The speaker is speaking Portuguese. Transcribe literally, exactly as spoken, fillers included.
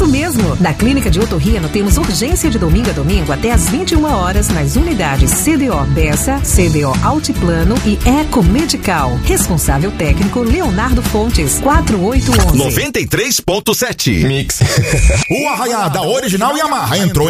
Isso mesmo! Na Clínica de Otorrino temos urgência de domingo a domingo até às vinte e uma horas nas unidades C D O Bessa, C D O Altiplano e Eco Medical. Responsável técnico Leonardo Fontes, quatro oito um um. noventa e três ponto sete. Mix. O Arraiá da Original Yamaha entrou